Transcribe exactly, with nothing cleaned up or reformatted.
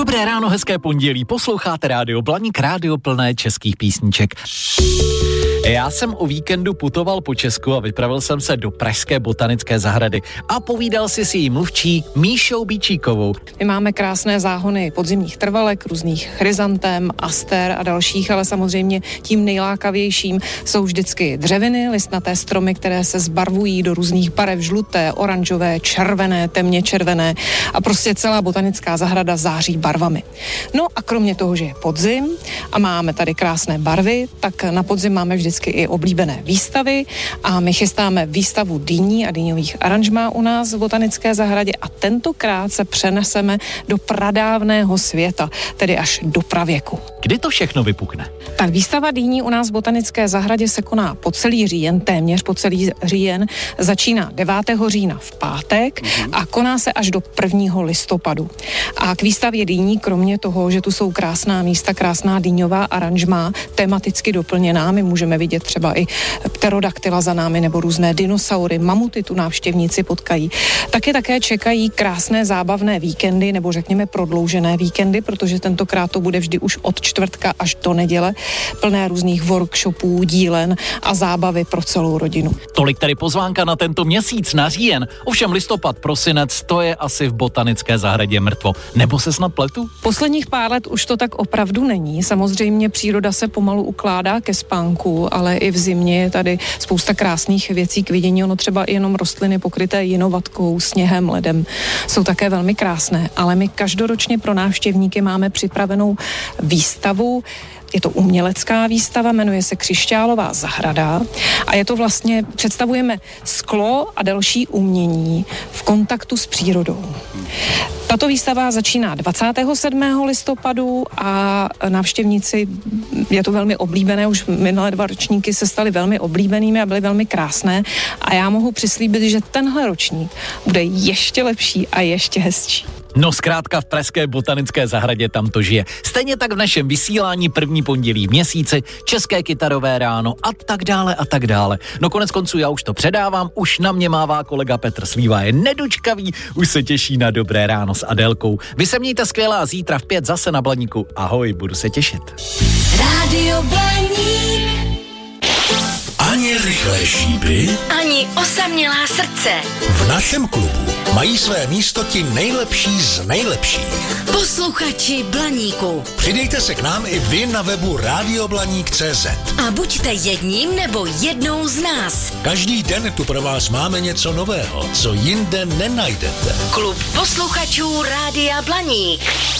Dobré ráno, hezké pondělí. Posloucháte Rádio Blaník, rádio plné českých písniček. Já jsem o víkendu putoval po Česku a vypravil jsem se do pražské botanické zahrady a povídal si s její mluvčí Míšou Bičíkovou. My máme krásné záhony podzimních trvalek, různých chryzantém, aster a dalších, ale samozřejmě tím nejlákavějším jsou vždycky dřeviny, listnaté stromy, které se zbarvují do různých barev, žluté, oranžové, červené, temně červené a prostě celá botanická zahrada září barvami. No a kromě toho, že je podzim a máme tady krásné barvy, tak na podzim máme vždycky i oblíbené výstavy a my chystáme výstavu dýní a dýňových aranžmá u nás v botanické zahradě a tentokrát se přeneseme do pradávného světa, tedy až do pravěku. Kdy to všechno vypukne? Tak výstava dýní u nás v botanické zahradě se koná po celý říjen, téměř po celý říjen, začíná devátého října v pátek a koná se až do prvního listopadu. A k výstavě dýní, kromě toho, že tu jsou krásná místa, krásná dýňová aranžmá, tematicky doplněná, my můžeme vidět třeba i pterodaktyla za námi nebo různé dinosaury, mamuty tu návštěvníci potkají. Taky také čekají krásné zábavné víkendy nebo řekněme prodloužené víkendy, protože tentokrát to bude vždy už od čtvrtka až do neděle, plné různých workshopů, dílen a zábavy pro celou rodinu. Tolik tedy pozvánka na tento měsíc, na říjen. Ovšem listopad, prosinec, to je asi v botanické zahradě mrtvo. Nebo se snad pletu? Posledních pár let už to tak opravdu není. Samozřejmě příroda se pomalu ukládá ke spánku, ale i v zimě je tady spousta krásných věcí k vidění. Ono třeba i jenom rostliny pokryté jinovatkou, sněhem, ledem jsou také velmi krásné, ale my každoročně pro návštěvníky máme připravenou výstavu. Je to umělecká výstava, jmenuje se Křišťálová zahrada a je to vlastně, představujeme sklo a další umění v kontaktu s přírodou. Tato výstava začíná dvacátého sedmého listopadu a návštěvníci, je to velmi oblíbené, už minulé dva ročníky se staly velmi oblíbenými a byly velmi krásné a já mohu přislíbit, že tenhle ročník bude ještě lepší a ještě hezčí. No zkrátka v pražské botanické zahradě tam to žije. Stejně tak v našem vysílání první pondělí v měsíci, české kytarové ráno a tak dále a tak dále. No konec konců já už to předávám, už na mě mává kolega Petr Slíva, je nedočkavý, už se těší na dobré ráno s Adélkou. Vy se mějte skvěle a zítra v pět zase na Blaníku. Ahoj, budu se těšit. Rádio Blaník. Ani rychlé šípy, Ani osamělá srdce. v našem klubu mají své místo ti nejlepší z nejlepších. Posluchači Blaníku. Přidejte se k nám i vy na webu radioblaník tečka cé zet. A buďte jedním nebo jednou z nás. Každý den tu pro vás máme něco nového, co jinde nenajdete. Klub posluchačů Rádia Blaník.